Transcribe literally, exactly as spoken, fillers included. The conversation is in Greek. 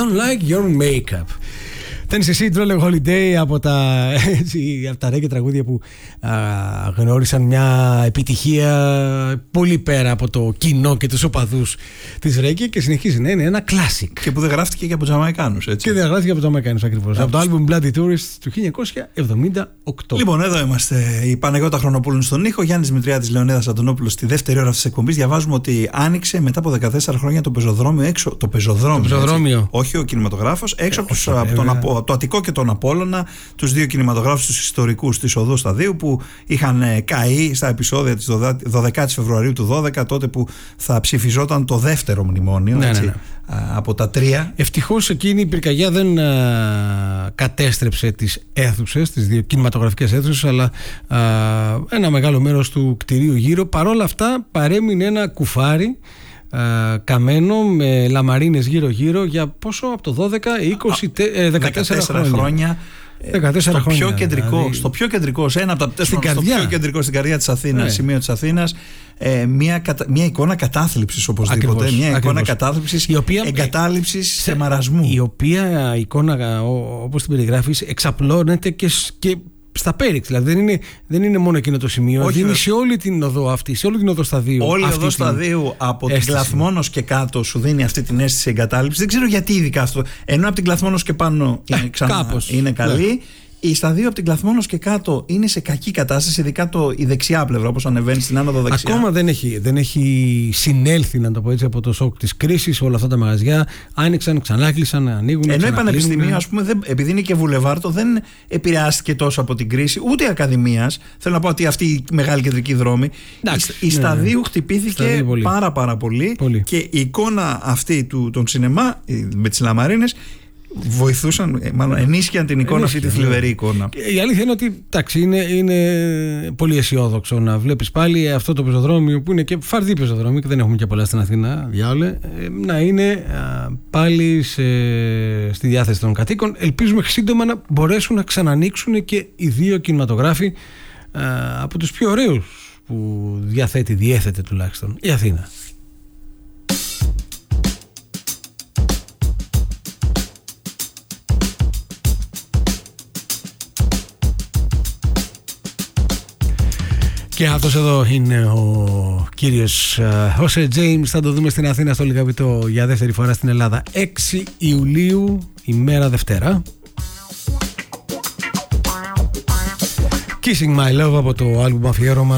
Don't like your makeup. Tennessee Traveling Holiday από τα, έτσι, από τα ρέγγε τραγούδια που α, γνώρισαν μια επιτυχία πολύ πέρα από το κοινό και τους οπαδούς της ρέγγε και συνεχίζει να είναι ένα κλάσικ. Και που δεν γράφτηκε και από Τζαμαϊκάνους, έτσι. Και δεν γράφτηκε από Τζαμαϊκάνους ακριβώς. Από το album Bloody Tourist του χίλια εννιακόσια εβδομήντα οκτώ. Λοιπόν, εδώ είμαστε. Η Παναγιώτα Χρονοπούλου στον ήχο, Γιάννης Δημητριάδης, Λεωνίδας Αντωνόπουλος στη δεύτερη ώρα αυτής της εκπομπής. Διαβάζουμε ότι άνοιξε μετά από δεκατέσσερα χρόνια το πεζοδρόμιο έξω. Το πεζοδρόμιο. Το πεζοδρόμιο. Όχι ο κινηματογράφος, έξω ε, από τον Απο, το Αττικό και τον Απόλλωνα, τους δύο κινηματογράφους τους ιστορικούς της Οδού Σταδίου που είχαν καεί στα επεισόδια της δωδεκάτη Φεβρουαρίου του δώδεκα, τότε που θα ψηφιζόταν το δεύτερο μνημόνιο, ναι, έτσι, ναι, ναι. από τα τρία. Ευτυχώς εκείνη η πυρκαγιά δεν α, κατέστρεψε τις αίθουσες, τις δύο κινηματογραφικές αίθουσες, αλλά α, ένα μεγάλο μέρος του κτηρίου γύρω. Παρόλα αυτά παρέμεινε ένα κουφάρι α, καμένο με λαμαρίνες γύρω γύρω για πόσο, από το δώδεκα, είκοσι, δεκατέσσερα χρόνια. δεκατέσσερα στο, πιο χρόνια, κεντρικό, δηλαδή, στο πιο κεντρικό, σε ένα από τα τέσσερα, στο πιο κεντρικό στην καρδιά της Αθήνας, ναι. σημείο της Αθήνας, ε, μια, μια εικόνα κατάθλιψης οπωσδήποτε. Ακριβώς, μια εικόνα ακριβώς. κατάθλιψης, η οποία, εγκατάλειψης σε, σε μαρασμού. Η οποία εικόνα, όπως την περιγράφεις, εξαπλώνεται και, και στα πέριξ. Δηλαδή δεν είναι, δεν είναι μόνο εκείνο το σημείο. Όχι, δίνει σε όλη την οδό αυτή, σε όλη την οδό σταδίου. Όλη η οδό σταδίου από την Κλαθμόνος και κάτω σου δίνει αυτή την αίσθηση εγκατάλειψης. Δεν ξέρω γιατί ειδικά αυτό. Ενώ από την Κλαθμόνος και πάνω είναι, ξανά, είναι καλή. Ναι. Η σταδίου από την Κλαθμόνος και κάτω είναι σε κακή κατάσταση, ειδικά το, η δεξιά πλευρά, όπως ανεβαίνει στην άνοδο δεξιά. Ακόμα δεν έχει, δεν έχει συνέλθει, να το πω έτσι, από το σοκ της κρίσης. Όλα αυτά τα μαγαζιά άνοιξαν, ξανά κλείσαν, ανοίγουν. Ενώ η Πανεπιστημίου, ας πούμε, δεν, επειδή είναι και βουλεβάρτο, δεν επηρεάστηκε τόσο από την κρίση, ούτε η Ακαδημίας. Θέλω να πω ότι αυτή η μεγάλη κεντρική δρόμη. Εντάξει, η, η σταδίου ναι, χτυπήθηκε σταδίου πολύ. πάρα πάρα πολύ, πολύ. Και η εικόνα αυτή του, των σινεμά με τις λαμαρίνες βοηθούσαν, μάλλον ενίσχυαν την εικόνα, αυτή τη θλιβερή εικόνα. Η αλήθεια είναι ότι τάξη, είναι, είναι πολύ αισιόδοξο να βλέπεις πάλι αυτό το πεζοδρόμιο που είναι και φαρδί πεζοδρόμιο και δεν έχουμε και πολλά στην Αθήνα, διάολε, να είναι α, πάλι σε, στη διάθεση των κατοίκων. Ελπίζουμε σύντομα να μπορέσουν να ξανανοίξουν και οι δύο κινηματογράφοι α, από τους πιο ωραίους που διαθέτει, διέθετε τουλάχιστον η Αθήνα. Και αυτός εδώ είναι ο κύριος Jose James. Θα το δούμε στην Αθήνα στο Λιγαβητό για δεύτερη φορά στην Ελλάδα έξι Ιουλίου, ημέρα Δευτέρα. Kissing My Love από το άλμπουμ αφιέρωμα